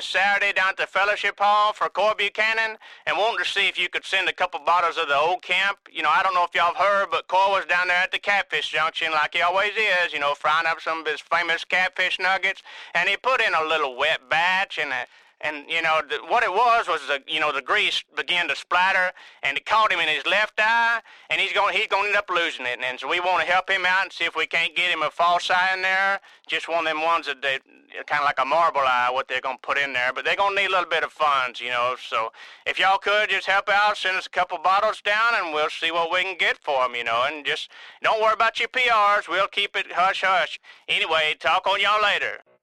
this Saturday down at the Fellowship Hall for Coy Buchanan and wanted to see if you could send a couple bottles of the old camp. You know, I don't know if y'all have heard, but Coy was down there at the Catfish Junction like he always is, you know, frying up some of his famous catfish nuggets, and he put in a little wet batch, and you know, what it was the grease began to splatter, and it caught him in his left eye, and he's gonna end up losing it. And so we want to help him out and see if we can't get him a false eye in there, just one of them ones that they kind of like a marble eye, what they're gonna put in there. But they're gonna need a little bit of funds, you know. So if y'all could just help out, send us a couple bottles down, and we'll see what we can get for them, you know. And just don't worry about your PRs. We'll keep it hush hush. Anyway, talk on y'all later.